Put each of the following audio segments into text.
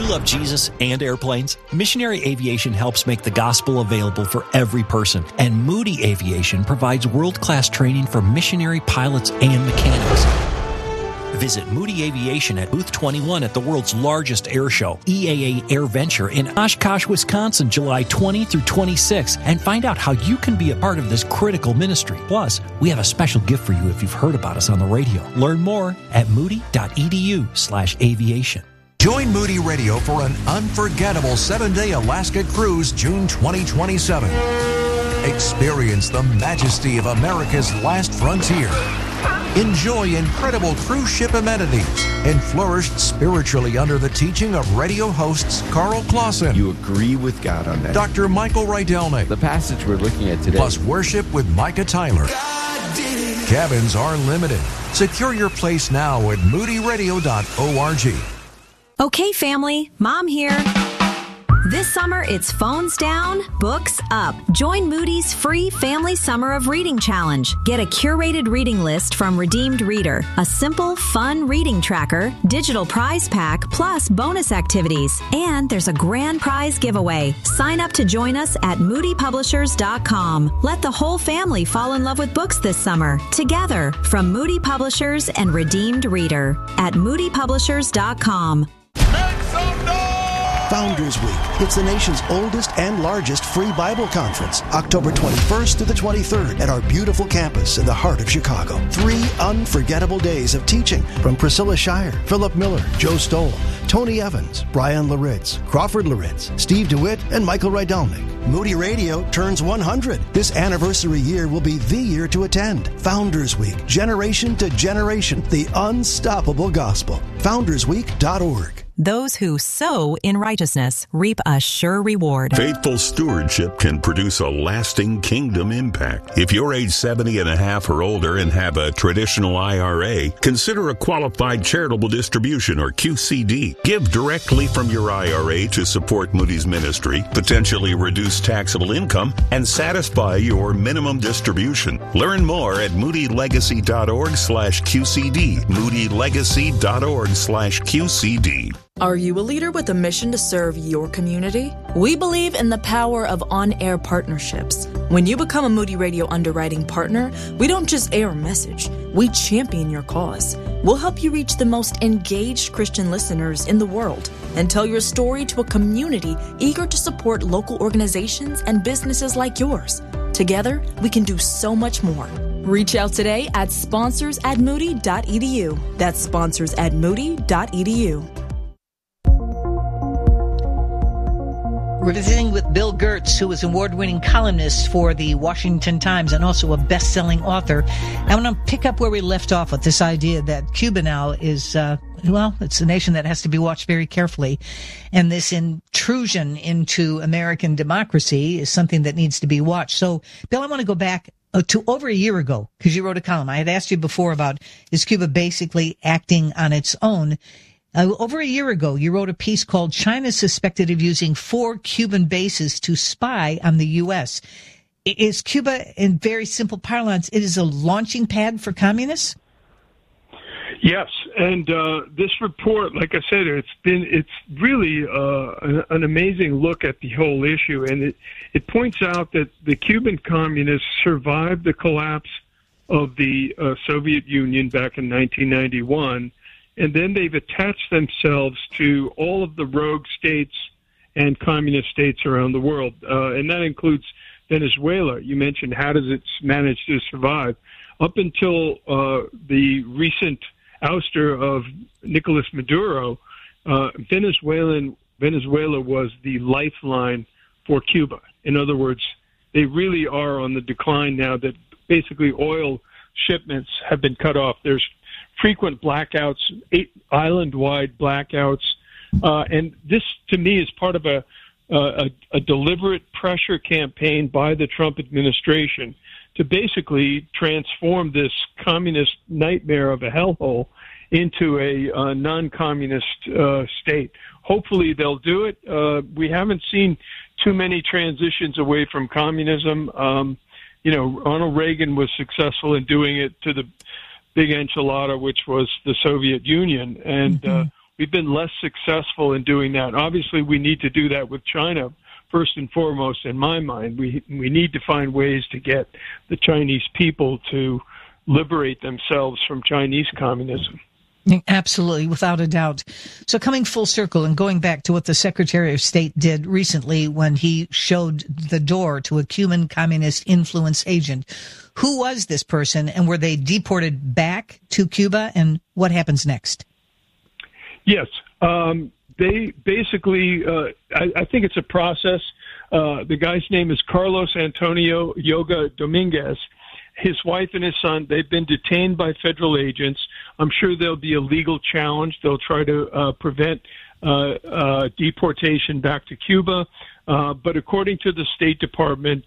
love Jesus and airplanes? Missionary Aviation helps make the gospel available for every person, and Moody Aviation provides world-class training for missionary pilots and mechanics. Visit Moody Aviation at Booth 21 at the world's largest air show, EAA AirVenture, in Oshkosh, Wisconsin, July 20 through 26, and find out how you can be a part of this critical ministry. Plus, we have a special gift for you if you've heard about us on the radio. Learn more at moody.edu/aviation. Join Moody Radio for an unforgettable 7-day Alaska cruise, June 2027. Experience the majesty of America's last frontier. Enjoy incredible cruise ship amenities and flourish spiritually under the teaching of radio hosts Carl Clausen. You agree with God on that. Dr. Michael Rydelnik. The passage we're looking at today. Plus worship with Micah Tyler. Cabins are limited. Secure your place now at moodyradio.org. Okay, family, Mom here. This summer, it's phones down, books up. Join Moody's free Family Summer of Reading Challenge. Get a curated reading list from Redeemed Reader, a simple, fun reading tracker, digital prize pack, plus bonus activities. And there's a grand prize giveaway. Sign up to join us at moodypublishers.com. Let the whole family fall in love with books this summer. Together, from Moody Publishers and Redeemed Reader at moodypublishers.com. Founders Week. It's the nation's oldest and largest free Bible conference, October 21st to the 23rd at our beautiful campus in the heart of Chicago. 3 unforgettable days of teaching from Priscilla Shire, Philip Miller, Joe Stoll, Tony Evans, Brian Laritz, Crawford Laritz, Steve DeWitt, and Michael Rydelnik. Moody Radio turns 100. This anniversary year will be the year to attend. Founders Week, generation to generation, the unstoppable gospel. FoundersWeek.org. Those who sow in righteousness reap a sure reward. Faithful stewardship can produce a lasting kingdom impact. If you're age 70 and a half or older and have a traditional IRA, consider a qualified charitable distribution or QCD. Give directly from your IRA to support Moody's ministry, potentially reduce taxable income, and satisfy your minimum distribution. Learn more at moodylegacy.org/QCD. moodylegacy.org/QCD. Are you a leader with a mission to serve your community? We believe in the power of on-air partnerships. When you become a Moody Radio underwriting partner, we don't just air a message, we champion your cause. We'll help you reach the most engaged Christian listeners in the world and tell your story to a community eager to support local organizations and businesses like yours. Together, we can do so much more. Reach out today at sponsors@moody.edu. That's sponsors@moody.edu. We're visiting with Bill Gertz, who is an award-winning columnist for the Washington Times and also a best-selling author. I want to pick up where we left off with this idea that Cuba now is, it's a nation that has to be watched very carefully. And this intrusion into American democracy is something that needs to be watched. So, Bill, I want to go back to over a year ago, because you wrote a column. I had asked you before about, is Cuba basically acting on its own? Over a year ago, you wrote a piece called China is Suspected of Using 4 Cuban Bases to Spy on the U.S. Is Cuba, in very simple parlance, it is a launching pad for communists? Yes, and this report, like I said, it's really an amazing look at the whole issue, and it points out that the Cuban communists survived the collapse of the Soviet Union back in 1991, and then they've attached themselves to all of the rogue states and communist states around the world, and that includes Venezuela. You mentioned, how does it manage to survive? Up until the recent ouster of Nicolas Maduro, Venezuela was the lifeline for Cuba. In other words, they really are on the decline now that basically oil shipments have been cut off. There's frequent blackouts, 8 island-wide blackouts, and this, to me, is part of a deliberate pressure campaign by the Trump administration to basically transform this communist nightmare of a hellhole into a non-communist state. Hopefully they'll do it. We haven't seen too many transitions away from communism. Ronald Reagan was successful in doing it to the big enchilada, which was the Soviet Union. And we've been less successful in doing that. Obviously, we need to do that with China. First and foremost, in my mind, we need to find ways to get the Chinese people to liberate themselves from Chinese communism. Absolutely, without a doubt. So coming full circle and going back to what the Secretary of State did recently when he showed the door to a Cuban communist influence agent, who was this person and were they deported back to Cuba, and what happens next? Yes. They basically, I think it's a process. The guy's name is Carlos Antonio Yoga Dominguez. His wife and his son, they've been detained by federal agents. I'm sure there'll be a legal challenge. They'll try to prevent deportation back to Cuba. But according to the State Department,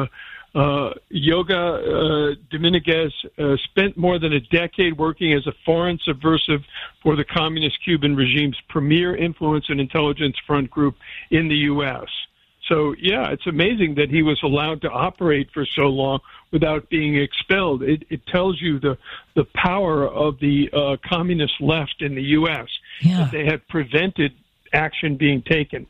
Yoga Dominguez spent more than a decade working as a foreign subversive for the communist Cuban regime's premier influence and intelligence front group in the U.S. So, yeah, it's amazing that he was allowed to operate for so long without being expelled. It tells you the power of the communist left in the U.S., that they had prevented action being taken.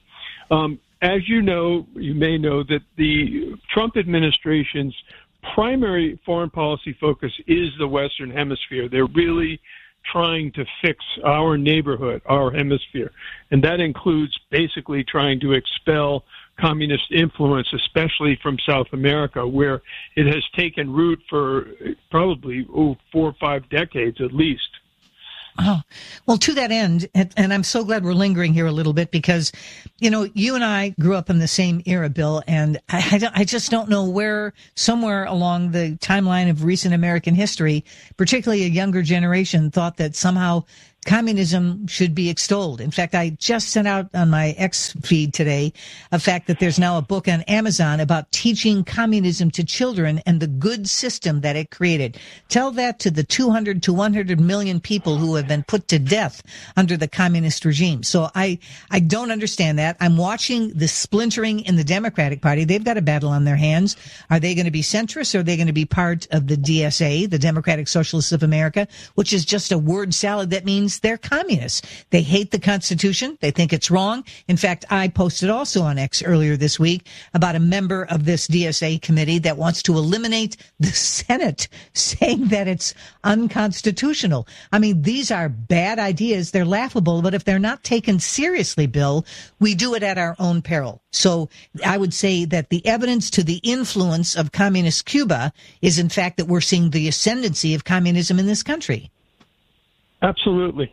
As you know, you may know that the Trump administration's primary foreign policy focus is the Western Hemisphere. They're really trying to fix our neighborhood, our hemisphere. And that includes basically trying to expel communist influence, especially from South America, where it has taken root for probably 4 or 5 decades at least. Oh, well, to that end, and I'm so glad we're lingering here a little bit because, you know, you and I grew up in the same era, Bill, and I just don't know where somewhere along the timeline of recent American history, particularly a younger generation, thought that somehow communism should be extolled. In fact, I just sent out on my X feed today a fact that there's now a book on Amazon about teaching communism to children and the good system that it created. Tell that to the 200 to 100 million people who have been put to death under the communist regime. So I don't understand that. I'm watching the splintering in the Democratic Party. They've got a battle on their hands. Are they going to be centrist or are they going to be part of the DSA, the Democratic Socialists of America, which is just a word salad that means they're communists. They hate the Constitution. They think it's wrong. In fact, I posted also on X earlier this week about a member of this DSA committee that wants to eliminate the Senate, saying that it's unconstitutional. I mean, these are bad ideas. They're laughable, but if they're not taken seriously, Bill, we do it at our own peril. So I would say that the evidence to the influence of communist Cuba is, in fact, that we're seeing the ascendancy of communism in this country. Absolutely.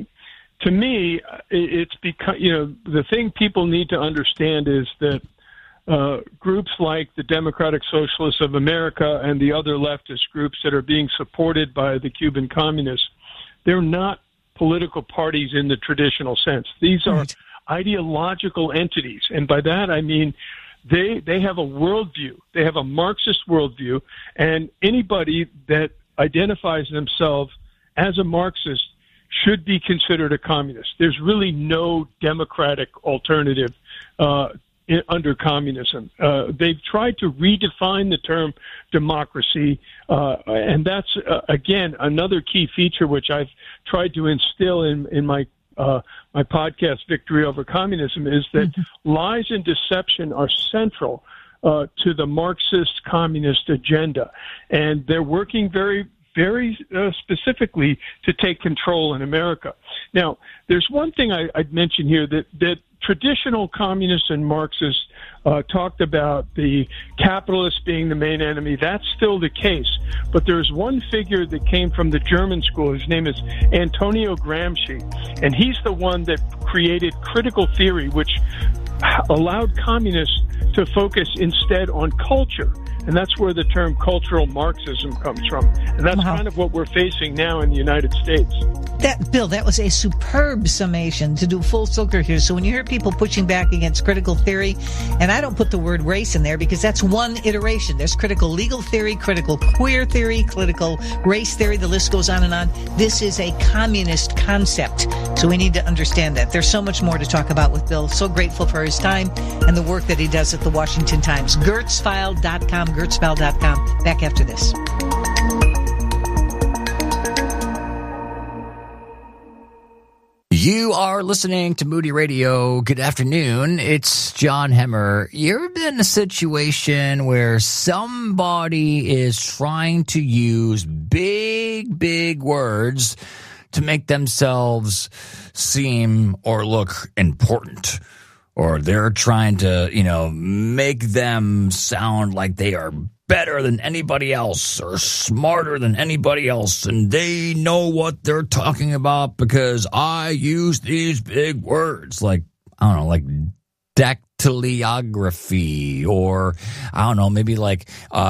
To me, it's because, you know, the thing people need to understand is that groups like the Democratic Socialists of America and the other leftist groups that are being supported by the Cuban communists, they're not political parties in the traditional sense. These are ideological entities. And by that, I mean, they have a worldview. They have a Marxist worldview. And anybody that identifies themselves as a Marxist should be considered a communist. There's really no democratic alternative under communism. They've tried to redefine the term democracy, and that's, again, another key feature which I've tried to instill in my podcast, Victory Over Communism, is that lies and deception are central to the Marxist communist agenda, and they're working very specifically to take control in America. Now, there's one thing I'd mention here that traditional communists and Marxists talked about the capitalists being the main enemy. That's still the case. But there's one figure that came from the German school. His name is Antonio Gramsci, and he's the one that created critical theory, which allowed communists to focus instead on culture. And that's where the term cultural Marxism comes from. And that's kind of what we're facing now in the United States. Bill, that was a superb summation to do full circle here. So when you hear people pushing back against critical theory, and I don't put the word race in there because that's one iteration. There's critical legal theory, critical queer theory, critical race theory. The list goes on and on. This is a communist concept. So we need to understand that. There's so much more to talk about with Bill. So grateful for his time and the work that he does at the Washington Times. Gertzfile.com, Gertzfile.com. Back after this. You are listening to Moody Radio. Good afternoon. It's John Hemmer. You ever been in a situation where somebody is trying to use big words to make themselves seem or look important? Or they're trying to, make them sound like they are better than anybody else or smarter than anybody else, and they know what they're talking about because I use these big words like dactylography, or maybe like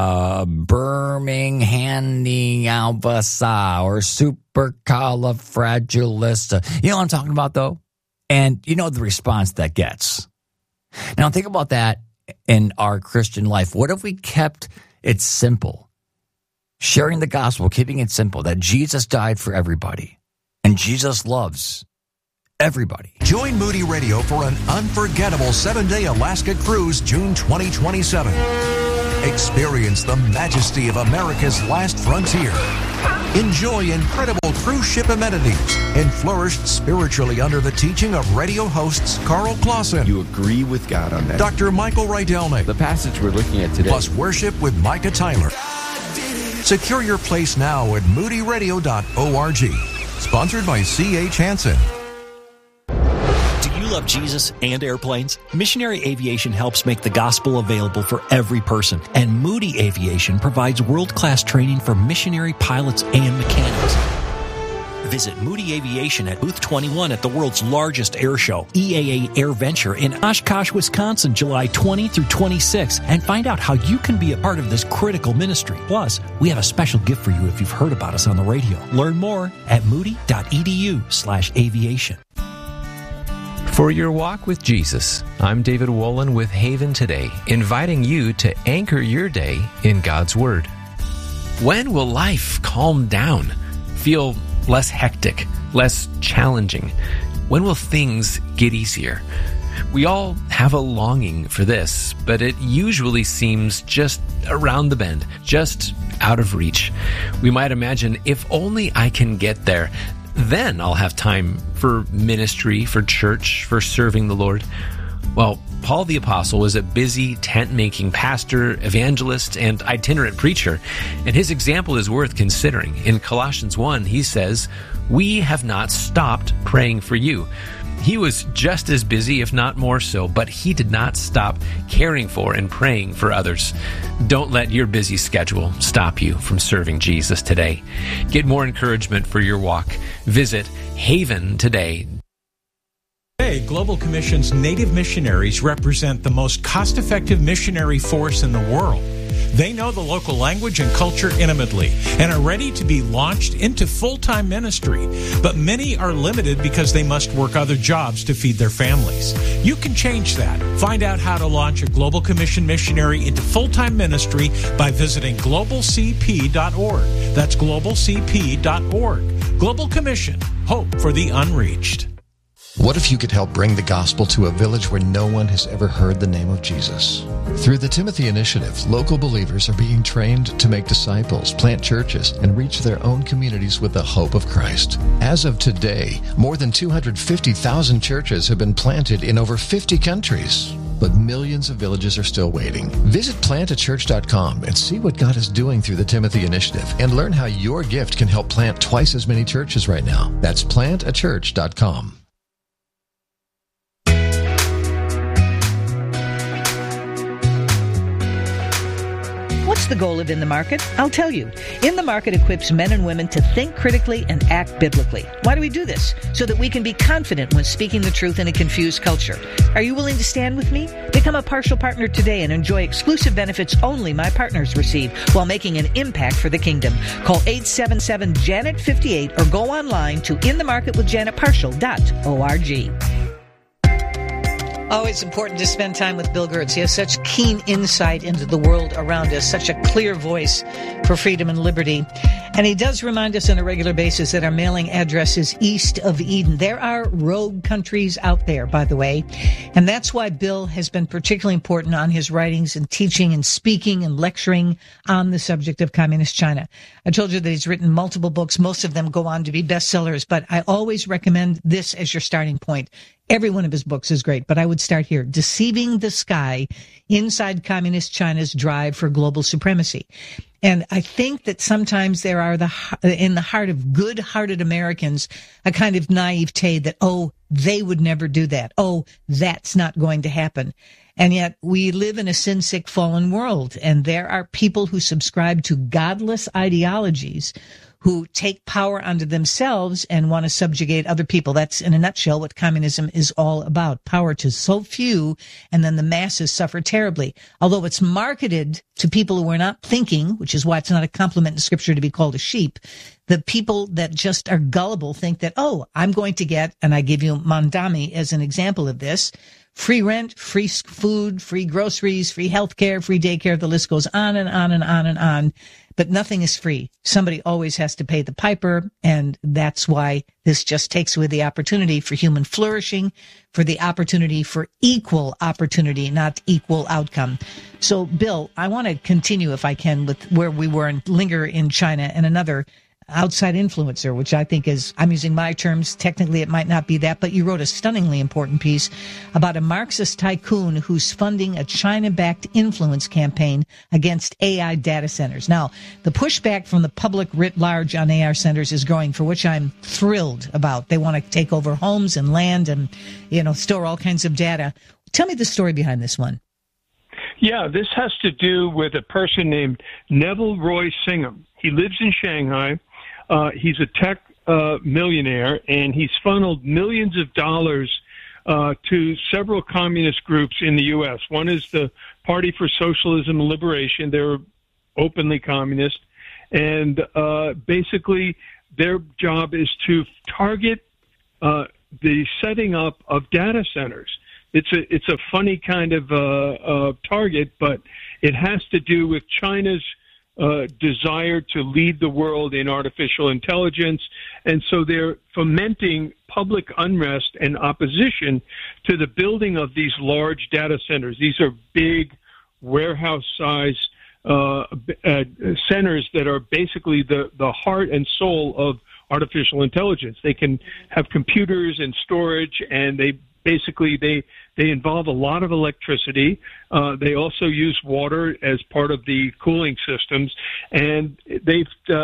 Birminghamialbasa or supercalifragilista. You know what I'm talking about, though? And you know the response that gets. Now think about that in our Christian life. What if we kept it simple? Sharing the gospel, keeping it simple, that Jesus died for everybody and Jesus loves everybody. Join Moody Radio for an unforgettable 7-day Alaska cruise, June 2027. Experience the majesty of America's last frontier. Enjoy incredible cruise ship amenities and flourish spiritually under the teaching of radio hosts Carl Clausen. You agree with God on that. Dr. Michael Rydelnik. The passage we're looking at today. Plus worship with Micah Tyler. Secure your place now at moodyradio.org. Sponsored by C.H. Hansen. Do you love Jesus and airplanes? Missionary Aviation helps make the gospel available for every person, and Moody Aviation provides world-class training for missionary pilots and mechanics. Visit Moody Aviation at Booth 21 at the world's largest air show, EAA AirVenture, in Oshkosh, Wisconsin, July 20 through 26, and find out how you can be a part of this critical ministry. Plus, we have a special gift for you if you've heard about us on the radio. Learn more at moody.edu/aviation. For your walk with Jesus, I'm David Wolin with Haven Today, inviting you to anchor your day in God's Word. When will life calm down, feel less hectic, less challenging? When will things get easier? We all have a longing for this, but it usually seems just around the bend, just out of reach. We might imagine, if only I can get there, then I'll have time for ministry, for church, for serving the Lord. Well, Paul the Apostle was a busy tent-making pastor, evangelist, and itinerant preacher, and his example is worth considering. In Colossians 1, he says, "We have not stopped praying for you." He was just as busy, if not more so, but he did not stop caring for and praying for others. Don't let your busy schedule stop you from serving Jesus today. Get more encouragement for your walk. Visit Haven today. Today, Global Commission's Native missionaries represent the most cost-effective missionary force in the world. They know the local language and culture intimately and are ready to be launched into full-time ministry. But many are limited because they must work other jobs to feed their families. You can change that. Find out how to launch a Global Commission missionary into full-time ministry by visiting globalcp.org. That's globalcp.org. Global Commission. Hope for the unreached. What if you could help bring the gospel to a village where no one has ever heard the name of Jesus? Through the Timothy Initiative, local believers are being trained to make disciples, plant churches, and reach their own communities with the hope of Christ. As of today, more than 250,000 churches have been planted in over 50 countries. But millions of villages are still waiting. Visit plantachurch.com and see what God is doing through the Timothy Initiative and learn how your gift can help plant twice as many churches right now. That's plantachurch.com. What's the goal of In the Market? I'll tell you. In the Market equips men and women to think critically and act biblically. Why do we do this? So that we can be confident when speaking the truth in a confused culture. Are you willing to stand with me? Become a partial partner today and enjoy exclusive benefits only my partners receive while making an impact for the kingdom. Call 877-JANET-58 or go online to inthemarketwithjanetpartial.org. Always important to spend time with Bill Gertz. He has such keen insight into the world around us, such a clear voice for freedom and liberty. And he does remind us on a regular basis that our mailing address is East of Eden. There are rogue countries out there, by the way. And that's why Bill has been particularly important on his writings and teaching and speaking and lecturing on the subject of communist China. I told you that he's written multiple books. Most of them go on to be bestsellers, but I always recommend this as your starting point. Every one of his books is great, but I would start here. Deceiving the Sky, Inside Communist China's Drive for Global Supremacy. And I think that sometimes there are in the heart of good-hearted Americans a kind of naivete that, oh, they would never do that. Oh, that's not going to happen. And yet we live in a sin-sick, fallen world, and there are people who subscribe to godless ideologies who take power unto themselves and want to subjugate other people. That's, in a nutshell, what communism is all about. Power to so few, and then the masses suffer terribly. Although it's marketed to people who are not thinking, which is why it's not a compliment in Scripture to be called a sheep, the people that just are gullible think that, oh, I'm going to get, and I give you Mondami as an example of this, free rent, free food, free groceries, free health care, free daycare. The list goes on and on and on and on. But nothing is free. Somebody always has to pay the piper, and that's why this just takes away the opportunity for human flourishing, for the opportunity for equal opportunity, not equal outcome. So, Bill, I want to continue, if I can, with where we were and linger in China and another outside influencer, which I think is, I'm using my terms, technically it might not be that, but you wrote a stunningly important piece about a Marxist tycoon who's funding a China-backed influence campaign against AI data centers. Now, the pushback from the public writ large on AI centers is growing, for which I'm thrilled about. They want to take over homes and land and, store all kinds of data. Tell me the story behind this one. Yeah, this has to do with a person named Neville Roy Singham. He lives in Shanghai. He's a tech millionaire, and he's funneled millions of dollars to several communist groups in the U.S. One is the Party for Socialism and Liberation. They're openly communist, and basically their job is to target the setting up of data centers. It's a funny kind of target, but it has to do with China's desire to lead the world in artificial intelligence. And so they're fomenting public unrest and opposition to the building of these large data centers. These are big warehouse-size centers that are basically the heart and soul of artificial intelligence. They can have computers and storage, and they involve a lot of electricity. They also use water as part of the cooling systems, and this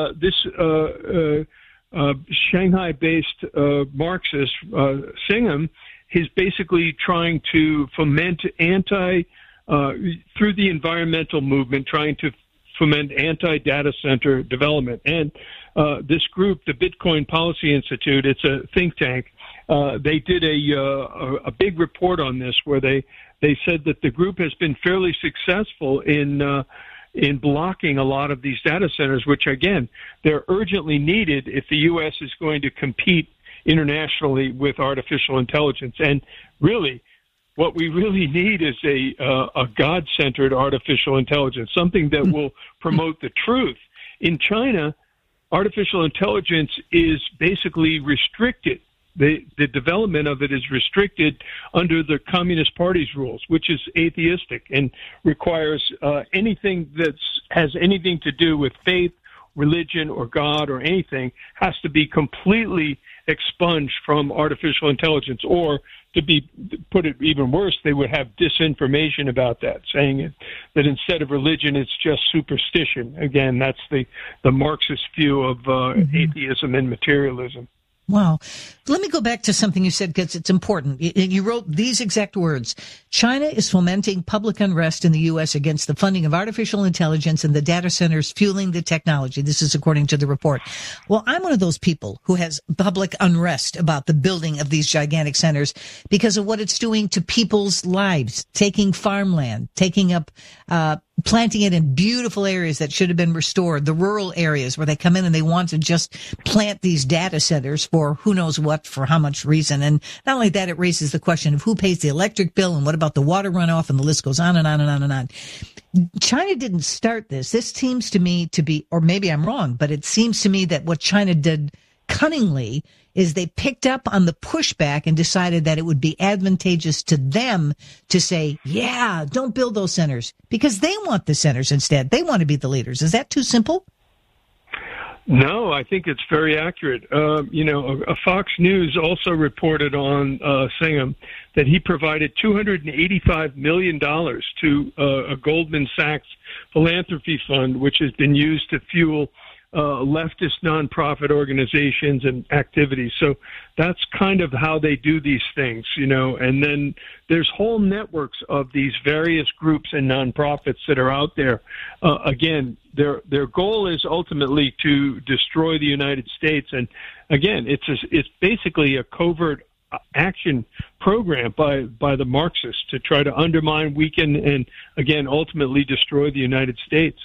Shanghai-based Marxist Singham is basically trying to foment through the environmental movement, trying to foment anti-data center development. And this group, the Bitcoin Policy Institute, it's a think tank. They did a big report on this where they said that the group has been fairly successful in blocking a lot of these data centers, which, again, they're urgently needed if the U.S. is going to compete internationally with artificial intelligence. And really, what we really need is a God-centered artificial intelligence, something that will promote the truth. In China, artificial intelligence is basically restricted. The development of it is restricted under the Communist Party's rules, which is atheistic and requires anything that has anything to do with faith, religion, or God or anything has to be completely expunged from artificial intelligence. Or, to put it even worse, they would have disinformation about that, saying that instead of religion, it's just superstition. Again, that's the Marxist view of atheism and materialism. Wow. Let me go back to something you said because it's important. You wrote these exact words. China is fomenting public unrest in the U.S. against the funding of artificial intelligence and the data centers fueling the technology. This is according to the report. Well, I'm one of those people who has public unrest about the building of these gigantic centers because of what it's doing to people's lives, taking farmland, taking up planting it in beautiful areas that should have been restored, the rural areas where they come in and they want to just plant these data centers for who knows what, for how much reason. And not only that, it raises the question of who pays the electric bill and what about the water runoff, and the list goes on and on and on and on. China didn't start this. This seems to me to be, or maybe I'm wrong, but it seems to me that what China did cunningly is they picked up on the pushback and decided that it would be advantageous to them to say, yeah, don't build those centers, because they want the centers instead. They want to be the leaders. Is that too simple? No, I think it's very accurate. A Fox News also reported on Singham that he provided $285 million to a Goldman Sachs philanthropy fund, which has been used to fuel leftist nonprofit organizations and activities. So that's kind of how they do these things, and then there's whole networks of these various groups and nonprofits that are out there. Again, their goal is ultimately to destroy the United States. And again, it's basically a covert action program by the Marxists to try to undermine, weaken, and again, ultimately destroy the United States.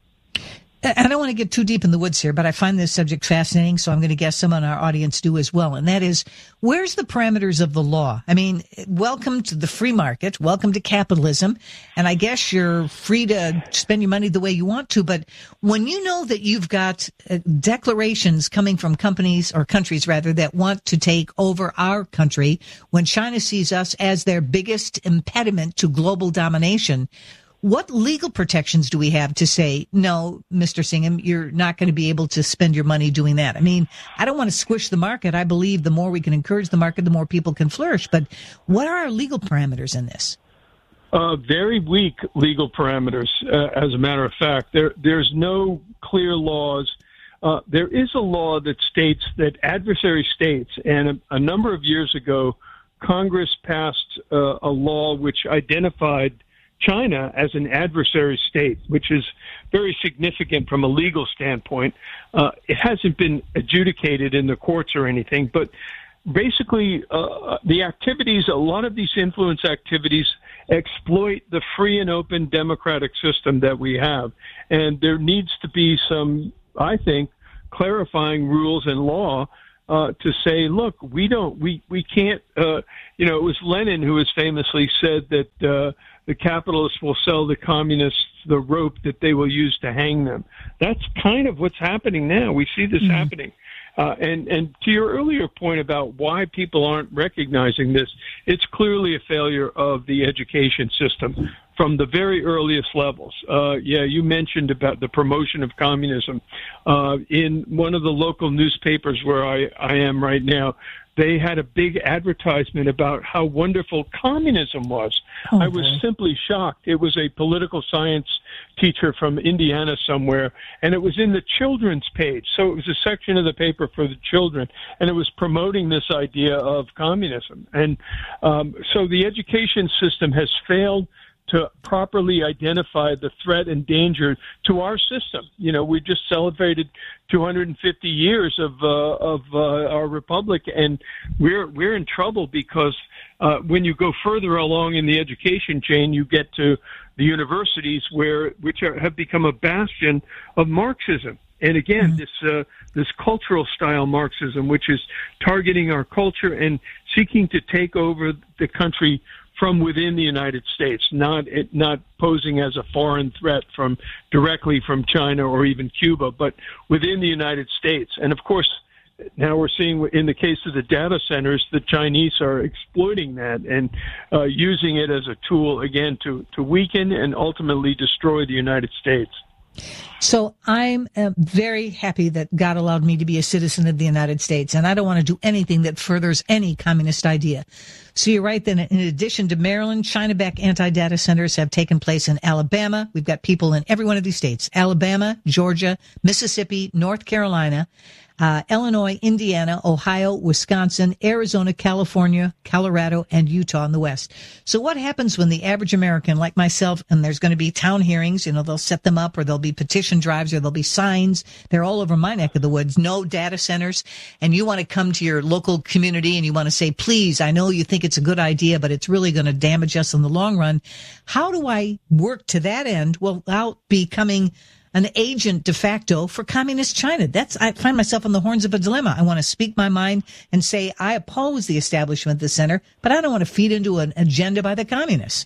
I don't want to get too deep in the woods here, but I find this subject fascinating, so I'm going to guess some on our audience do as well. And that is, where's the parameters of the law? I mean, welcome to the free market, welcome to capitalism, and I guess you're free to spend your money the way you want to, but when you know that you've got declarations coming from companies, or countries rather, that want to take over our country, when China sees us as their biggest impediment to global domination, what legal protections do we have to say, no, Mr. Singham, you're not going to be able to spend your money doing that? I mean, I don't want to squish the market. I believe the more we can encourage the market, the more people can flourish. But what are our legal parameters in this? Very weak legal parameters, as a matter of fact. There's no clear laws. There is a law that states that adversary states, and a number of years ago, Congress passed a law which identified China as an adversary state, which is very significant from a legal standpoint. It hasn't been adjudicated in the courts or anything, but basically the activities, a lot of these influence activities exploit the free and open democratic system that we have. And there needs to be some, I think, clarifying rules and law to say, look, we can't, it was Lenin who has famously said that the capitalists will sell the communists the rope that they will use to hang them. That's kind of what's happening now. We see this happening. And to your earlier point about why people aren't recognizing this, it's clearly a failure of the education system from the very earliest levels. You mentioned about the promotion of communism. In one of the local newspapers where I am right now, they had a big advertisement about how wonderful communism was. I was simply shocked. It was a political science teacher from Indiana somewhere, and it was in the children's page. So it was a section of the paper for the children, and it was promoting this idea of communism. And so the education system has failed to properly identify the threat and danger to our system. We just celebrated 250 years of our republic, and we're in trouble because when you go further along in the education chain, you get to the universities which have become a bastion of Marxism. And again, this cultural style Marxism, which is targeting our culture and seeking to take over the country from within the United States, not posing as a foreign threat directly from China or even Cuba, but within the United States. And of course, now we're seeing in the case of the data centers, the Chinese are exploiting that and using it as a tool, again, to weaken and ultimately destroy the United States. So I'm very happy that God allowed me to be a citizen of the United States, and I don't want to do anything that furthers any communist idea. So you're right, then in addition to Maryland, China-backed anti-data centers have taken place in Alabama. We've got people in every one of these states: Alabama, Georgia, Mississippi, North Carolina. Illinois, Indiana, Ohio, Wisconsin, Arizona, California, Colorado, and Utah in the West. So what happens when the average American like myself, and there's going to be town hearings, they'll set them up, or there'll be petition drives, or there'll be signs. They're all over my neck of the woods. No data centers. And you want to come to your local community and you want to say, please, I know you think it's a good idea, but it's really going to damage us in the long run. How do I work to that end without becoming an agent de facto for communist China? I find myself on the horns of a dilemma. I want to speak my mind and say, I oppose the establishment of the center, but I don't want to feed into an agenda by the communists.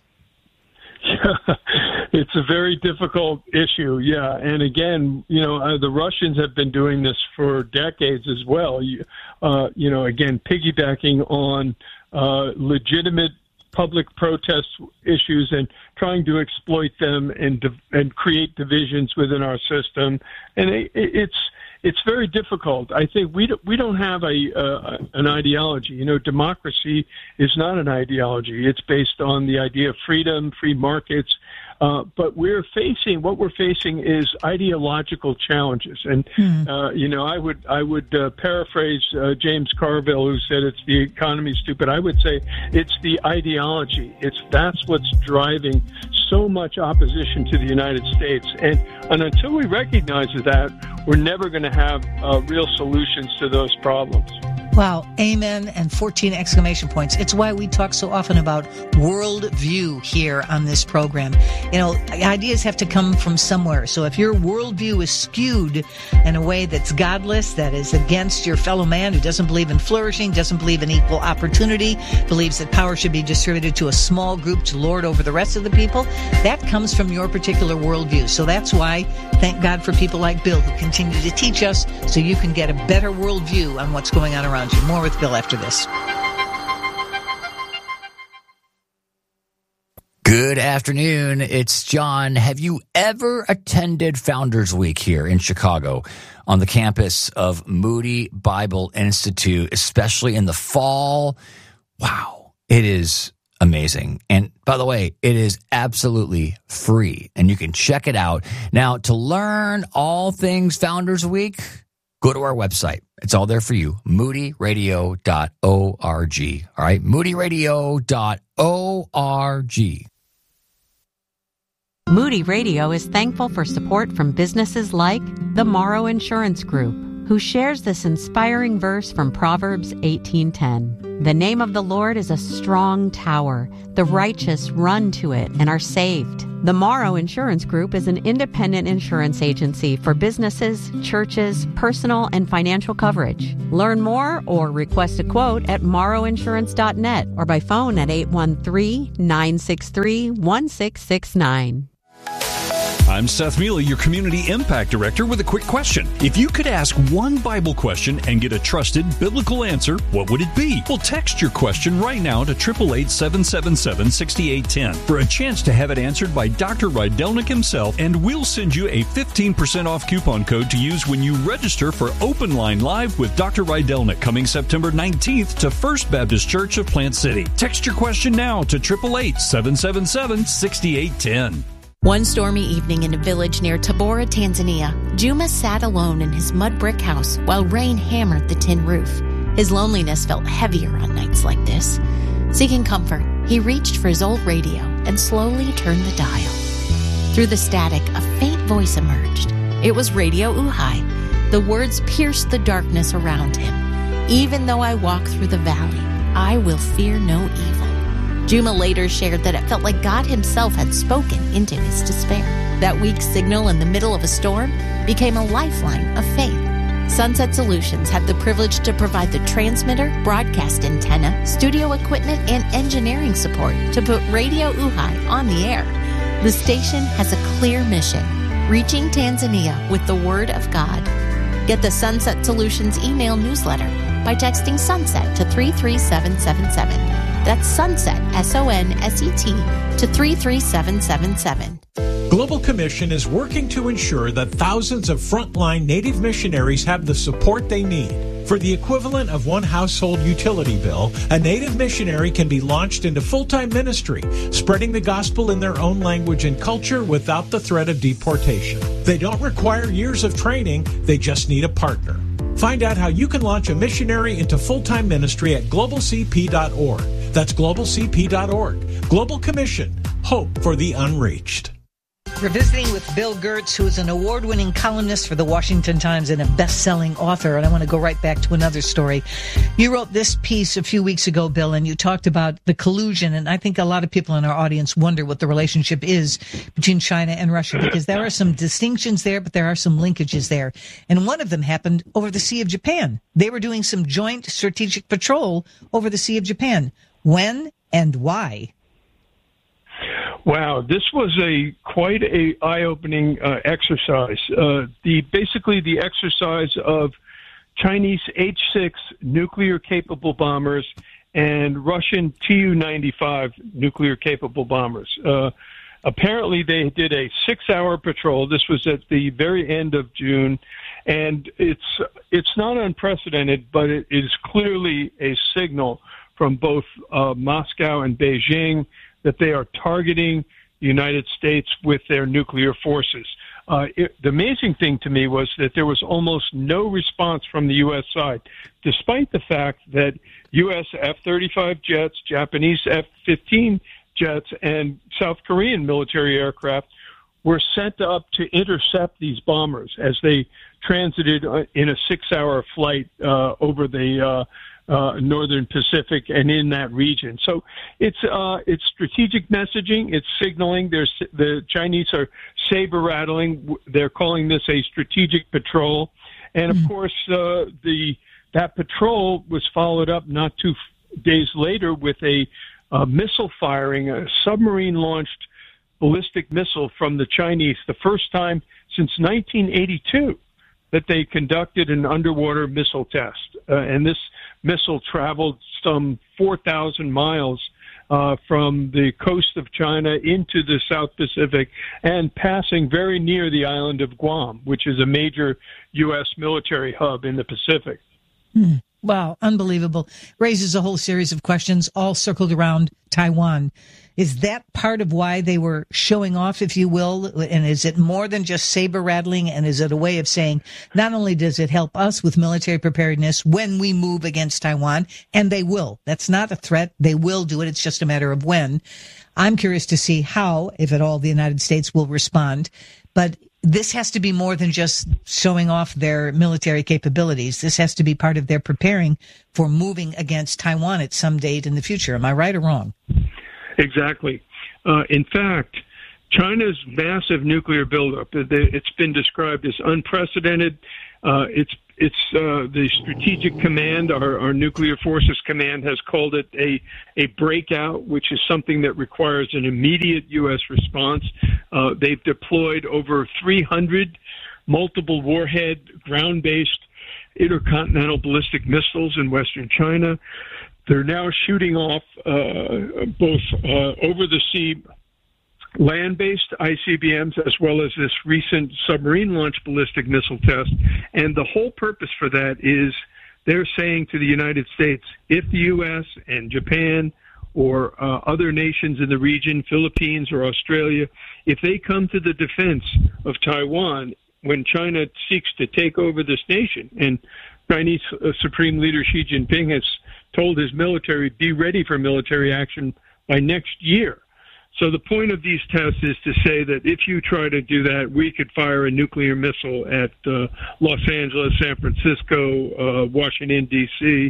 It's a very difficult issue, yeah. And again, the Russians have been doing this for decades as well. Again, piggybacking on legitimate public protest issues and trying to exploit them and create divisions within our system. And it's very difficult. I think we don't have an ideology. Democracy is not an ideology. It's based on the idea of freedom, free markets. But what we're facing is ideological challenges. And, I would paraphrase James Carville, who said it's the economy, stupid. I would say it's the ideology. That's what's driving so much opposition to the United States. And until we recognize that, we're never going to have real solutions to those problems. Wow. Amen. And 14 exclamation points. It's why we talk so often about worldview here on this program. Ideas have to come from somewhere. So if your worldview is skewed in a way that's godless, that is against your fellow man, who doesn't believe in flourishing, doesn't believe in equal opportunity, believes that power should be distributed to a small group to lord over the rest of the people, that comes from your particular worldview. So that's why, thank God for people like Bill who continue to teach us so you can get a better worldview on what's going on around you. More with Bill after this. Good afternoon. It's John. Have you ever attended Founders Week here in Chicago on the campus of Moody Bible Institute, especially in the fall? Wow, it is amazing. And by the way, it is absolutely free, and you can check it out. Now, to learn all things Founders Week, go to our website. It's all there for you, moodyradio.org. All right, moodyradio.org. Moody Radio is thankful for support from businesses like the Morrow Insurance Group, who shares this inspiring verse from Proverbs 18:10. The name of the Lord is a strong tower. The righteous run to it and are saved. The Morrow Insurance Group is an independent insurance agency for businesses, churches, personal and financial coverage. Learn more or request a quote at morrowinsurance.net or by phone at 813-963-1669. I'm Seth Mealy, your Community Impact Director, with a quick question. If you could ask one Bible question and get a trusted biblical answer, what would it be? Well, text your question right now to 888-777-6810 for a chance to have it answered by Dr. Rydelnik himself, and we'll send you a 15% off coupon code to use when you register for Open Line Live with Dr. Rydelnik coming September 19th to First Baptist Church of Plant City. Text your question now to 888-777-6810. One stormy evening in a village near Tabora, Tanzania, Juma sat alone in his mud brick house while rain hammered the tin roof. His loneliness felt heavier on nights like this. Seeking comfort, he reached for his old radio and slowly turned the dial. Through the static, a faint voice emerged. It was Radio Uhai. The words pierced the darkness around him. Even though I walk through the valley, I will fear no evil. Juma later shared that it felt like God himself had spoken into his despair. That weak signal in the middle of a storm became a lifeline of faith. Sunset Solutions had the privilege to provide the transmitter, broadcast antenna, studio equipment, and engineering support to put Radio Uhai on the air. The station has a clear mission, reaching Tanzania with the Word of God. Get the Sunset Solutions email newsletter by texting SUNSET to 33777. That's SUNSET, SONSET, to 33777. Global Commission is working to ensure that thousands of frontline Native missionaries have the support they need. For the equivalent of one household utility bill, a Native missionary can be launched into full-time ministry, spreading the gospel in their own language and culture without the threat of deportation. They don't require years of training, they just need a partner. Find out how you can launch a missionary into full-time ministry at globalcp.org. That's globalcp.org. Global Commission. Hope for the unreached. We're visiting with Bill Gertz, who is an award-winning columnist for the Washington Times and a best-selling author. And I want to go right back to another story. You wrote this piece a few weeks ago, Bill, and you talked about the collusion. And I think a lot of people in our audience wonder what the relationship is between China and Russia, because there are some distinctions there, but there are some linkages there. And one of them happened over the Sea of Japan. They were doing some joint strategic patrol over the Sea of Japan. When and why? Wow, this was quite a eye-opening exercise. Basically the exercise of Chinese H-6 nuclear-capable bombers and Russian Tu-95 nuclear-capable bombers. Apparently, they did a 6-hour patrol. This was at the very end of June, and it's not unprecedented, but it is clearly a signal from both Moscow and Beijing that they are targeting the United States with their nuclear forces. The amazing thing to me was that there was almost no response from the U.S. side, despite the fact that U.S. F-35 jets, Japanese F-15 jets, and South Korean military aircraft were sent up to intercept these bombers as they transited in a 6-hour flight over the Northern Pacific and in that region. So it's strategic messaging. It's signaling. The Chinese are saber rattling. They're calling this a strategic patrol, and of course that patrol was followed up not 2 days later with a missile firing, a submarine launched ballistic missile from the Chinese, the first time since 1982 that they conducted an underwater missile test. And this missile traveled some 4,000 miles from the coast of China into the South Pacific and passing very near the island of Guam, which is a major U.S. military hub in the Pacific. Wow, unbelievable. Raises a whole series of questions, all circled around Taiwan. Is that part of why they were showing off, if you will? And is it more than just saber rattling? And is it a way of saying, not only does it help us with military preparedness when we move against Taiwan, and they will. That's not a threat. They will do it. It's just a matter of when. I'm curious to see how, if at all, the United States will respond. But this has to be more than just showing off their military capabilities. This has to be part of their preparing for moving against Taiwan at some date in the future. Am I right or wrong? Exactly. In fact, China's massive nuclear buildup, it's been described as unprecedented. It's the Strategic Command, our Nuclear Forces Command, has called it a breakout, which is something that requires an immediate U.S. response. They've deployed over 300 multiple warhead, ground-based intercontinental ballistic missiles in Western China. They're now shooting off both over-the-sea land-based ICBMs as well as this recent submarine-launched ballistic missile test. And the whole purpose for that is they're saying to the United States, if the U.S. and Japan or other nations in the region, Philippines or Australia, if they come to the defense of Taiwan when China seeks to take over this nation, and Chinese Supreme Leader Xi Jinping has told his military, be ready for military action by next year. So the point of these tests is to say that if you try to do that, we could fire a nuclear missile at Los Angeles, San Francisco, Washington, D.C.,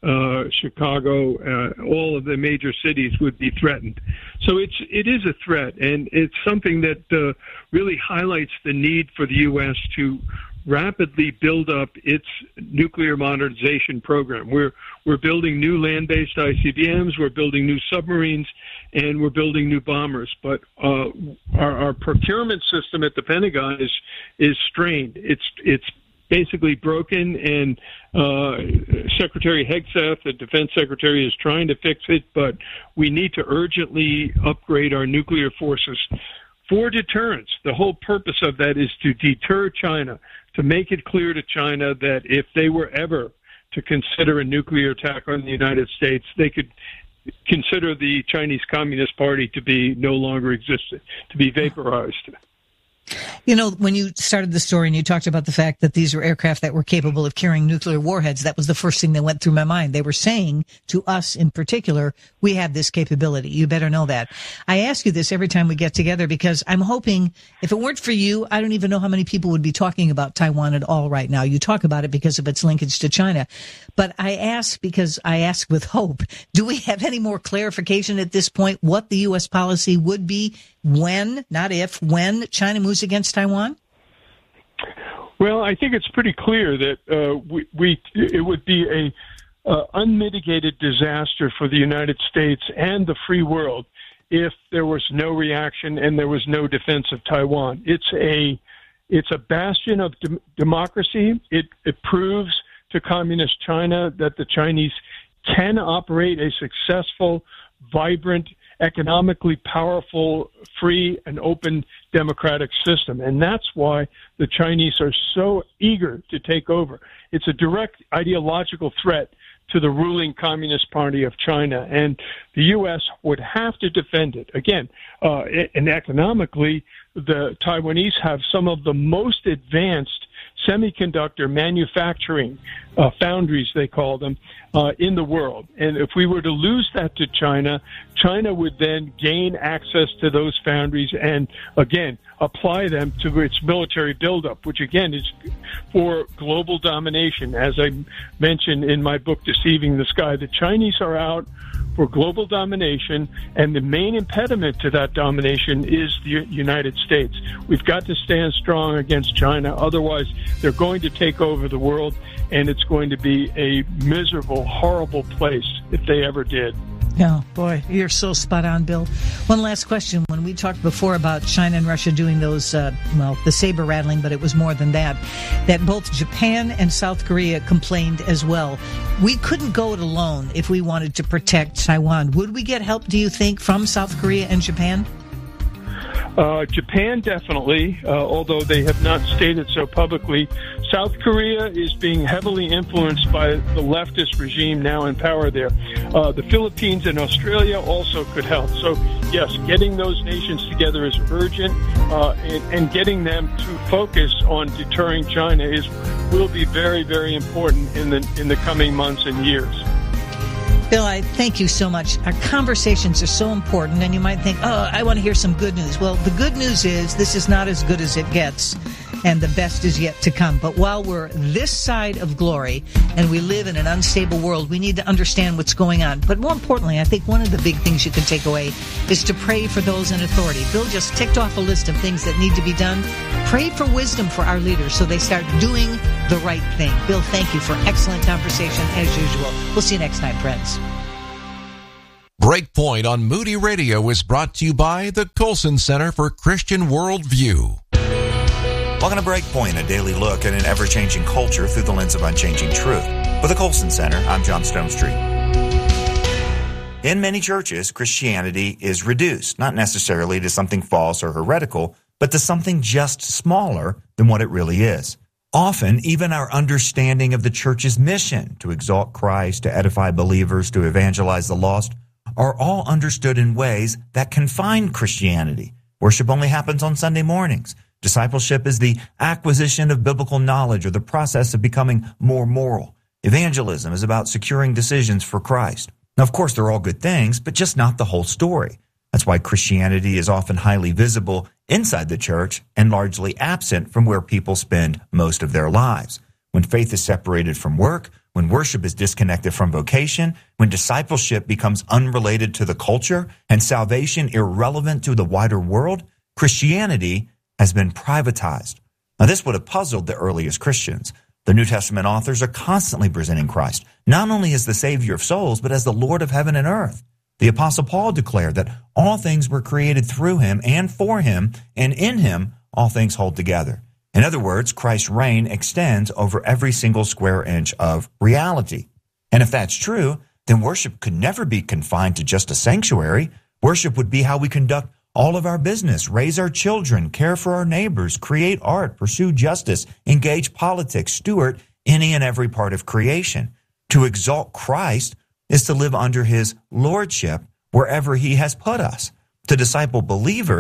Chicago, all of the major cities would be threatened. So it is a threat, and it's something that really highlights the need for the U.S. to rapidly build up its nuclear modernization program. We're building new land-based ICBMs, we're building new submarines, and we're building new bombers. But our procurement system at the Pentagon is strained. It's basically broken, and Secretary Hegseth, the Defense Secretary, is trying to fix it. But we need to urgently upgrade our nuclear forces for deterrence. The whole purpose of that is to deter China, to make it clear to China that if they were ever to consider a nuclear attack on the United States, they could consider the Chinese Communist Party to be no longer existent, to be vaporized. You know, when you started the story and you talked about the fact that these were aircraft that were capable of carrying nuclear warheads, that was the first thing that went through my mind. They were saying to us in particular, we have this capability. You better know that. I ask you this every time we get together because I'm hoping, if it weren't for you, I don't even know how many people would be talking about Taiwan at all right now. You talk about it because of its linkage to China. But I ask because I ask with hope. Do we have any more clarification at this point what the U.S. policy would be when, not if, when China moves against Taiwan? Well, I think it's pretty clear that it would be a unmitigated disaster for the United States and the free world if there was no reaction and there was no defense of Taiwan. It's a bastion of democracy. It proves to communist China that the Chinese can operate a successful, vibrant, economically powerful, free, and open democratic system. And that's why the Chinese are so eager to take over. It's a direct ideological threat to the ruling Communist Party of China, and the U.S. would have to defend it. Again, and economically, the Taiwanese have some of the most advanced semiconductor manufacturing foundries, they call them, in the world. And if we were to lose that to China, China would then gain access to those foundries and, again, apply them to its military buildup, which, again, is for global domination. As I mentioned in my book, Deceiving the Sky, the Chinese are out for global domination, and the main impediment to that domination is the United States. We've got to stand strong against China. Otherwise, they're going to take over the world, and it's going to be a miserable, horrible place if they ever did. Oh, boy, you're so spot on, Bill. One last question. When we talked before about China and Russia doing those, the saber rattling, but it was more than that, that both Japan and South Korea complained as well. We couldn't go it alone if we wanted to protect Taiwan. Would we get help, do you think, from South Korea and Japan? Japan definitely, although they have not stated so publicly. South Korea is being heavily influenced by the leftist regime now in power there. The Philippines and Australia also could help. So, yes, getting those nations together is urgent, and getting them to focus on deterring China will be very, very important in the coming months and years. Bill, I thank you so much. Our conversations are so important, and you might think, oh, I want to hear some good news. Well, the good news is this is not as good as it gets, and the best is yet to come. But while we're this side of glory and we live in an unstable world, we need to understand what's going on. But more importantly, I think one of the big things you can take away is to pray for those in authority. Bill just ticked off a list of things that need to be done. Pray for wisdom for our leaders so they start doing the right thing. Bill, thank you for excellent conversation as usual. We'll see you next time, friends. Breakpoint on Moody Radio is brought to you by the Colson Center for Christian Worldview. Welcome to Breakpoint, a daily look at an ever-changing culture through the lens of unchanging truth. For the Colson Center, I'm John Stonestreet. In many churches, Christianity is reduced, not necessarily to something false or heretical, but to something just smaller than what it really is. Often, even our understanding of the church's mission to exalt Christ, to edify believers, to evangelize the lost, are all understood in ways that confine Christianity. Worship only happens on Sunday mornings. Discipleship is the acquisition of biblical knowledge or the process of becoming more moral. Evangelism is about securing decisions for Christ. Now, of course, they're all good things, but just not the whole story. That's why Christianity is often highly visible inside the church and largely absent from where people spend most of their lives. When faith is separated from work, when worship is disconnected from vocation, when discipleship becomes unrelated to the culture and salvation irrelevant to the wider world, Christianity has been privatized. Now, this would have puzzled the earliest Christians. The New Testament authors are constantly presenting Christ, not only as the Savior of souls, but as the Lord of heaven and earth. The Apostle Paul declared that all things were created through him and for him, and in him all things hold together. In other words, Christ's reign extends over every single square inch of reality. And if that's true, then worship could never be confined to just a sanctuary. Worship would be how we conduct all of our business, raise our children, care for our neighbors, create art, pursue justice, engage politics, steward any and every part of creation. To exalt Christ is to live under his lordship wherever he has put us. To disciple believers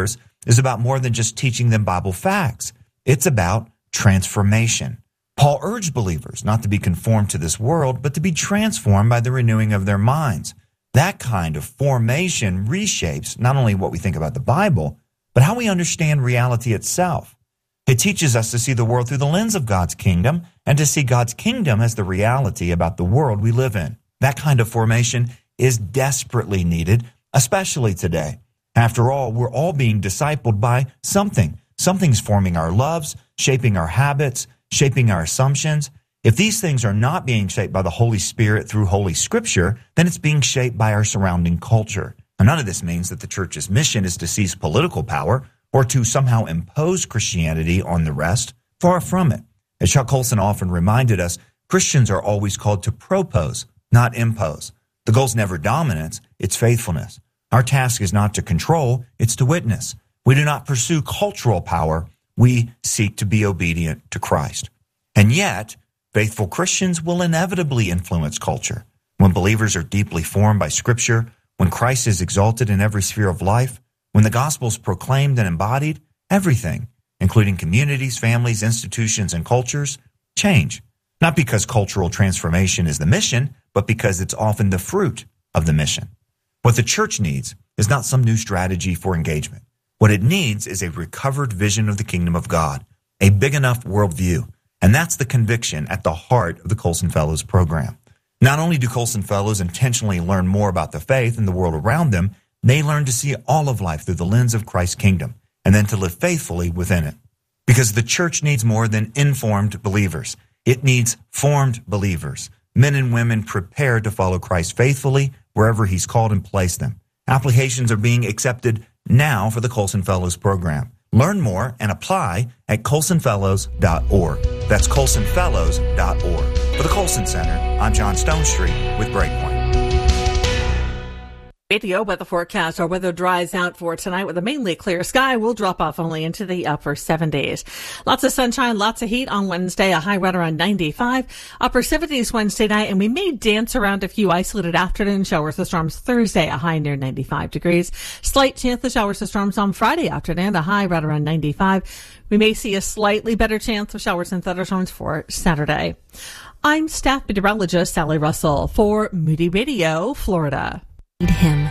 is about more than just teaching them Bible facts. It's about transformation. Paul urged believers not to be conformed to this world, but to be transformed by the renewing of their minds. That kind of formation reshapes not only what we think about the Bible, but how we understand reality itself. It teaches us to see the world through the lens of God's kingdom and to see God's kingdom as the reality about the world we live in. That kind of formation is desperately needed, especially today. After all, we're all being discipled by something. Something's forming our loves, shaping our habits, shaping our assumptions. If these things are not being shaped by the Holy Spirit through Holy Scripture, then it's being shaped by our surrounding culture. Now, none of this means that the church's mission is to seize political power or to somehow impose Christianity on the rest. Far from it. As Chuck Colson often reminded us, Christians are always called to propose, not impose. The goal's never dominance, it's faithfulness. Our task is not to control, it's to witness. We do not pursue cultural power, we seek to be obedient to Christ. And yet, faithful Christians will inevitably influence culture. When believers are deeply formed by Scripture, when Christ is exalted in every sphere of life, when the gospel is proclaimed and embodied, everything, including communities, families, institutions, and cultures, change. Not because cultural transformation is the mission, but because it's often the fruit of the mission. What the church needs is not some new strategy for engagement. What it needs is a recovered vision of the kingdom of God, a big enough worldview. And that's the conviction at the heart of the Colson Fellows program. Not only do Colson Fellows intentionally learn more about the faith and the world around them, they learn to see all of life through the lens of Christ's kingdom and then to live faithfully within it. Because the church needs more than informed believers. It needs formed believers, men and women prepared to follow Christ faithfully wherever he's called and placed them. Applications are being accepted now for the Colson Fellows program. Learn more and apply at colsonfellows.org. That's colsonfellows.org. For the Colson Center, I'm John Stonestreet with Breakpoint. Radio weather forecast. Our weather dries out for tonight with a mainly clear sky. We'll drop off only into the upper 70s. Lots of sunshine, lots of heat on Wednesday, a high right around 95. Upper 70s Wednesday night, and we may dance around a few isolated afternoon showers or storms Thursday, a high near 95 degrees. Slight chance of showers or storms on Friday afternoon, a high right around 95. We may see a slightly better chance of showers and thunderstorms for Saturday. I'm staff meteorologist Sally Russell for Moody Radio, Florida. Him.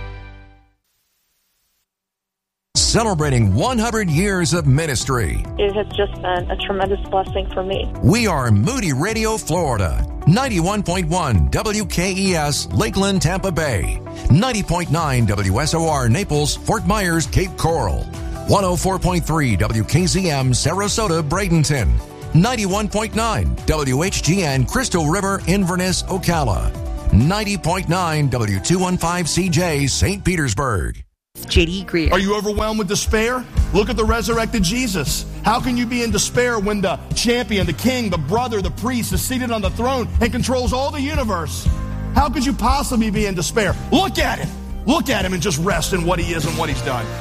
Celebrating 100 years of ministry. It has just been a tremendous blessing for me. We are Moody Radio, Florida. 91.1 WKES, Lakeland, Tampa Bay. 90.9 WSOR, Naples, Fort Myers, Cape Coral. 104.3 WKZM, Sarasota, Bradenton. 91.9 WHGN, Crystal River, Inverness, Ocala. 90.9 W215CJ, St. Petersburg. J.D. Greer. Are you overwhelmed with despair? Look at the resurrected Jesus. How can you be in despair when the champion, the king, the brother, the priest is seated on the throne and controls all the universe? How could you possibly be in despair? Look at him. Look at him and just rest in what he is and what he's done.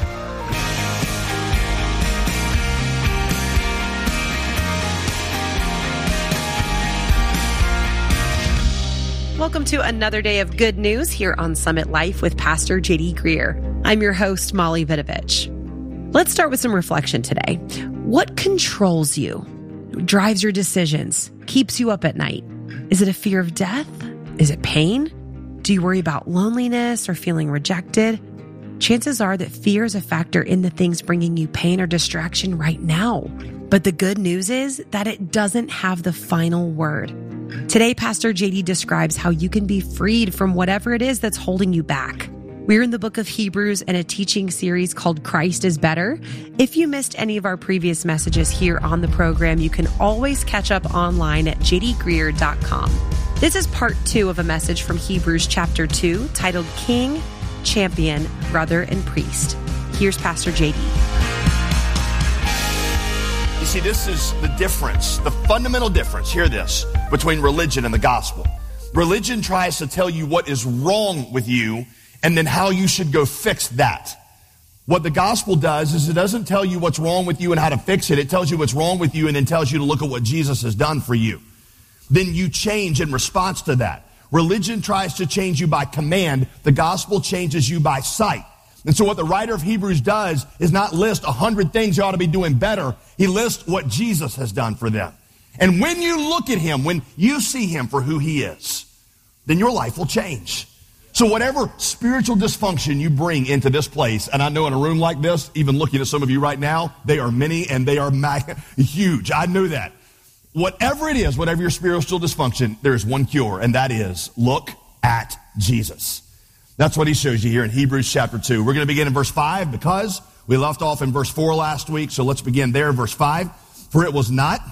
Welcome to another day of good news here on Summit Life with Pastor J.D. Greer. I'm your host, Molly Vidovich. Let's start with some reflection today. What controls you, drives your decisions, keeps you up at night? Is it a fear of death? Is it pain? Do you worry about loneliness or feeling rejected? Chances are that fear is a factor in the things bringing you pain or distraction right now. But the good news is that it doesn't have the final word. Today, Pastor JD describes how you can be freed from whatever it is that's holding you back. We're in the book of Hebrews and a teaching series called Christ is Better. If you missed any of our previous messages here on the program, you can always catch up online at jdgreer.com. This is part 2 of a message from Hebrews chapter 2 titled King, Champion, Brother, and Priest. Here's Pastor JD. You see, this is the difference, the fundamental difference, hear this, between religion and the gospel. Religion tries to tell you what is wrong with you and then how you should go fix that. What the gospel does is it doesn't tell you what's wrong with you and how to fix it. It tells you what's wrong with you and then tells you to look at what Jesus has done for you. Then you change in response to that. Religion tries to change you by command. The gospel changes you by sight. And so what the writer of Hebrews does is not list 100 things you ought to be doing better. He lists what Jesus has done for them. And when you look at him, when you see him for who he is, then your life will change. So whatever spiritual dysfunction you bring into this place, and I know in a room like this, even looking at some of you right now, they are many and they are huge. I know that. Whatever it is, whatever your spiritual dysfunction, there is one cure, and that is look at Jesus. That's what he shows you here in Hebrews chapter 2. We're going to begin in verse 5 because we left off in verse 4 last week, so let's begin there, verse 5. For it was not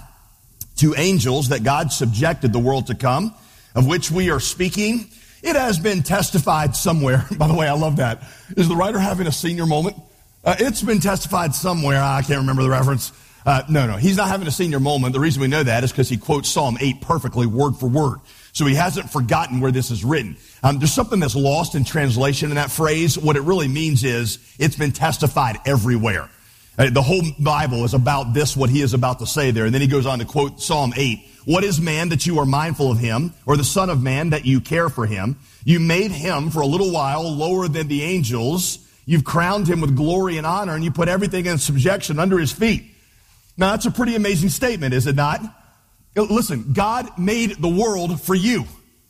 to angels that God subjected the world to come, of which we are speaking. It has been testified somewhere. By the way, I love that. Is the writer having a senior moment? It's been testified somewhere. I can't remember the reference. No, he's not having a senior moment. The reason we know that is because he quotes Psalm 8 perfectly, word for word. So he hasn't forgotten where this is written. There's something that's lost in translation in that phrase. What it really means is it's been testified everywhere. The whole Bible is about this, what he is about to say there. And then he goes on to quote Psalm 8. What is man that you are mindful of him, or the son of man that you care for him? You made him for a little while lower than the angels. You've crowned him with glory and honor, and you put everything in subjection under his feet. Now, that's a pretty amazing statement, is it not? Listen, God made the world for you.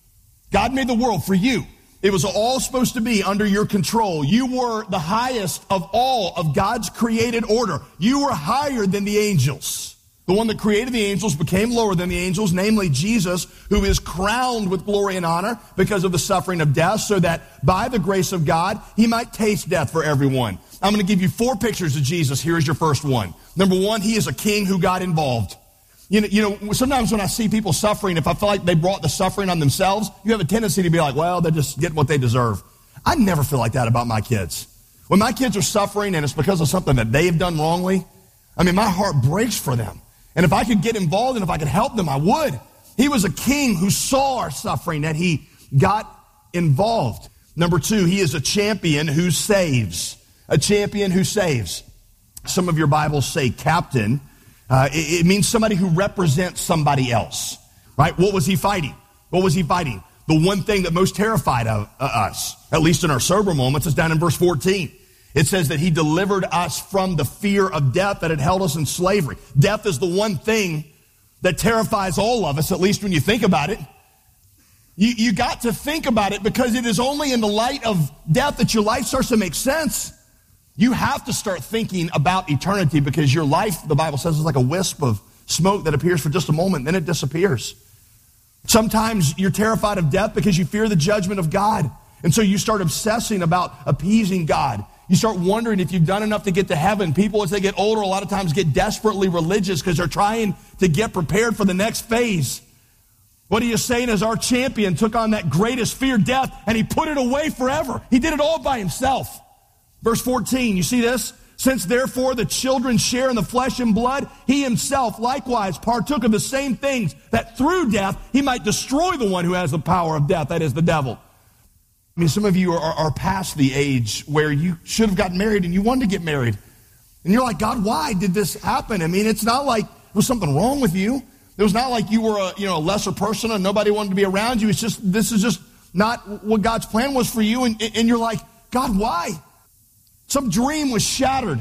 God made the world for you. It was all supposed to be under your control. You were the highest of all of God's created order. You were higher than the angels. The one that created the angels became lower than the angels, namely Jesus, who is crowned with glory and honor because of the suffering of death, so that by the grace of God, he might taste death for everyone. I'm going to give you 4 pictures of Jesus. Here's your first one. Number 1, he is a king who got involved. You know, sometimes when I see people suffering, if I feel like they brought the suffering on themselves, you have a tendency to be like, well, they're just getting what they deserve. I never feel like that about my kids. When my kids are suffering and it's because of something that they've done wrongly, I mean, my heart breaks for them. And if I could get involved and if I could help them, I would. He was a king who saw our suffering and he got involved. Number 2, he is a champion who saves. A champion who saves. Some of your Bibles say captain. It means somebody who represents somebody else, right? What was he fighting? What was he fighting? The one thing that most terrified of us, at least in our sober moments, is down in verse 14. It says that he delivered us from the fear of death that had held us in slavery. Death is the one thing that terrifies all of us, at least when you think about it. You got to think about it because it is only in the light of death that your life starts to make sense. You have to start thinking about eternity because your life, the Bible says, is like a wisp of smoke that appears for just a moment, then it disappears. Sometimes you're terrified of death because you fear the judgment of God. And so you start obsessing about appeasing God. You start wondering if you've done enough to get to heaven. People, as they get older, a lot of times get desperately religious because they're trying to get prepared for the next phase. What he is saying is our champion took on that greatest fear, death, and he put it away forever. He did it all by himself. Verse 14, you see this? Since therefore the children share in the flesh and blood, he himself likewise partook of the same things, that through death he might destroy the one who has the power of death, that is the devil. I mean, some of you are past the age where you should have gotten married and you wanted to get married. And you're like, God, why did this happen? I mean, it's not like there was something wrong with you. It was not like you were a lesser person and nobody wanted to be around you. It's just, this is just not what God's plan was for you. And you're like, God, why? Some dream was shattered.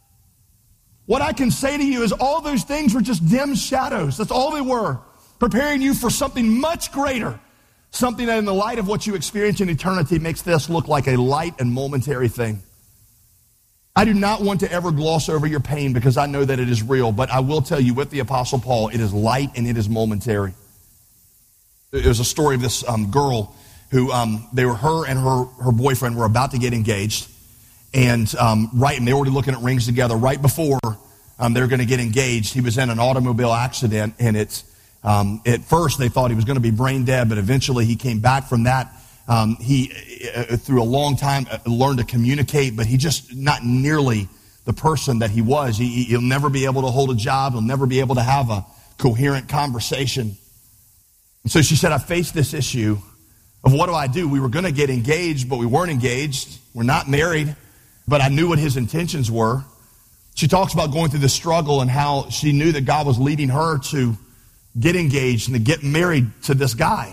What I can say to you is all those things were just dim shadows. That's all they were. Preparing you for something much greater. Something that in the light of what you experience in eternity makes this look like a light and momentary thing. I do not want to ever gloss over your pain because I know that it is real. But I will tell you with the Apostle Paul, it is light and it is momentary. There's a story of this girl who her and her boyfriend were about to get engaged. And they were already looking at rings together. Right before they were going to get engaged, he was in an automobile accident, and at first they thought he was going to be brain dead, but eventually he came back from that. He through a long time learned to communicate, but he just not nearly the person that he was. He'll never be able to hold a job. He'll never be able to have a coherent conversation. And so she said, I faced this issue of what do I do? We were going to get engaged, but we weren't engaged. We're not married. But I knew what his intentions were. She talks about going through the struggle and how she knew that God was leading her to get engaged and to get married to this guy.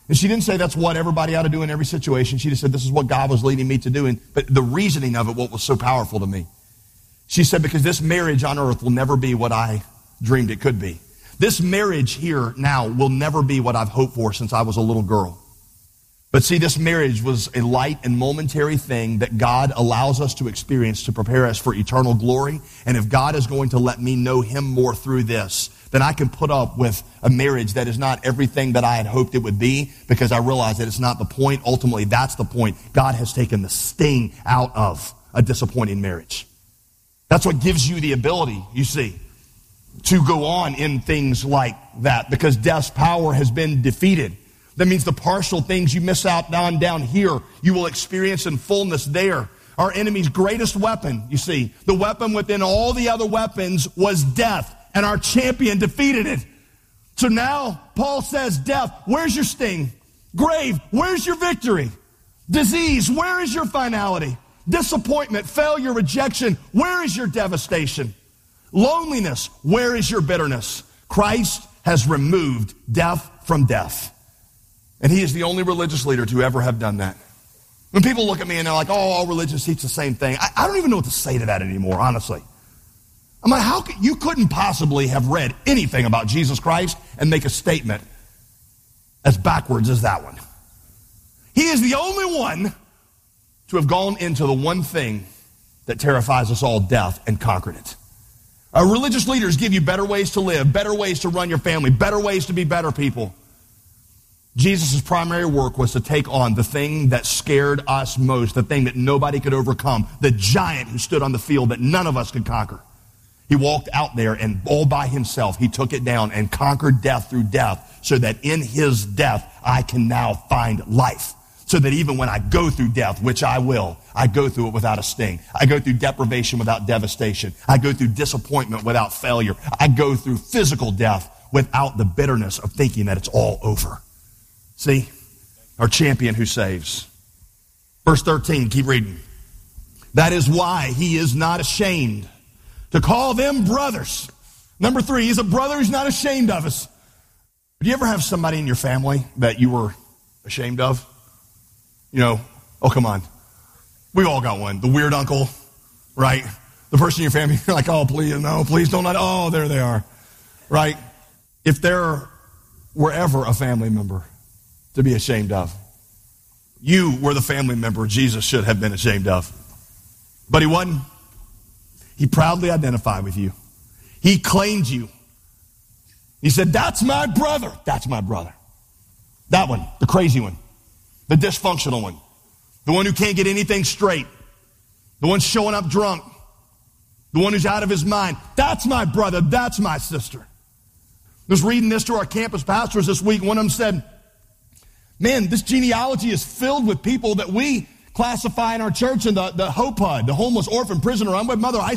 And she didn't say that's what everybody ought to do in every situation. She just said this is what God was leading me to do. But the reasoning of it, what was so powerful to me, she said, because this marriage on earth will never be what I dreamed it could be. This marriage here now will never be what I've hoped for since I was a little girl. But see, this marriage was a light and momentary thing that God allows us to experience to prepare us for eternal glory. And if God is going to let me know him more through this, then I can put up with a marriage that is not everything that I had hoped it would be, because I realize that it's not the point. Ultimately, that's the point. God has taken the sting out of a disappointing marriage. That's what gives you the ability, you see, to go on in things like that, because death's power has been defeated. That means the partial things you miss out on down here, you will experience in fullness there. Our enemy's greatest weapon, you see, the weapon within all the other weapons was death, and our champion defeated it. So now Paul says, death, where's your sting? Grave, where's your victory? Disease, where is your finality? Disappointment, failure, rejection, where is your devastation? Loneliness, where is your bitterness? Christ has removed death from death. And he is the only religious leader to ever have done that. When people look at me and they're like, oh, all religions teach the same thing, I don't even know what to say to that anymore, honestly. I'm like, you couldn't possibly have read anything about Jesus Christ and make a statement as backwards as that one. He is the only one to have gone into the one thing that terrifies us all, death, and conquered it. Our religious leaders give you better ways to live, better ways to run your family, better ways to be better people. Jesus' primary work was to take on the thing that scared us most, the thing that nobody could overcome, the giant who stood on the field that none of us could conquer. He walked out there and all by himself, he took it down and conquered death through death, so that in his death, I can now find life. So that even when I go through death, which I will, I go through it without a sting. I go through deprivation without devastation. I go through disappointment without failure. I go through physical death without the bitterness of thinking that it's all over. See, our champion who saves. Verse 13, keep reading. That is why he is not ashamed to call them brothers. Number 3, he's a brother who's not ashamed of us. Do you ever have somebody in your family that you were ashamed of? You know, oh, come on. We all got one. The weird uncle, right? The person in your family, you're like, oh, please, no, please don't let, oh, there they are, right? If there were ever a family member to be ashamed of, you were the family member Jesus should have been ashamed of. But he wasn't. He proudly identified with you. He claimed you. He said, that's my brother. That's my brother. That one, the crazy one, the dysfunctional one, the one who can't get anything straight, the one showing up drunk, the one who's out of his mind. That's my brother. That's my sister. I was reading this to our campus pastors this week. One of them said, man, this genealogy is filled with people that we classify in our church in the HOPUD, the homeless orphan prisoner unwed mother. I